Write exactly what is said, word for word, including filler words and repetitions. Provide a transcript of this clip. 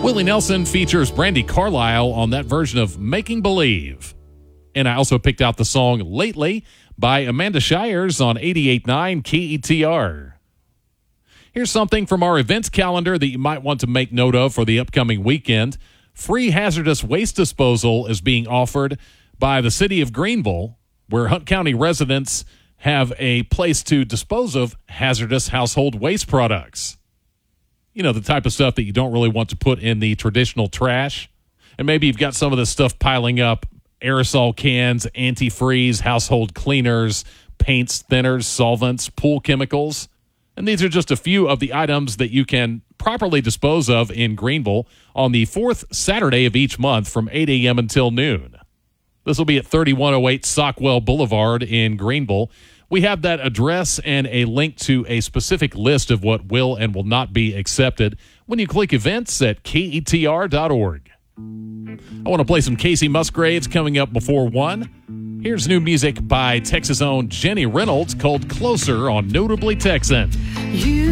Willie Nelson features Brandi Carlile on that version of Making Believe. And I also picked out the song Lately by Amanda Shires on eighty-eight point nine K E T R. Here's something from our events calendar that you might want to make note of for the upcoming weekend. Free hazardous waste disposal is being offered by the city of Greenville, where Hunt County residents have a place to dispose of hazardous household waste products. You know, the type of stuff that you don't really want to put in the traditional trash. And maybe you've got some of this stuff piling up, aerosol cans, antifreeze, household cleaners, paints, thinners, solvents, pool chemicals. And these are just a few of the items that you can properly dispose of in Greenville on the fourth Saturday of each month from eight a.m. until noon. This will be at thirty-one oh eight Sockwell Boulevard in Greenville. We have that address and a link to a specific list of what will and will not be accepted when you click events at K E T R dot org. I want to play some Casey Musgraves coming up before one. Here's new music by Texas' own Jenny Reynolds called Closer on Notably Texan. You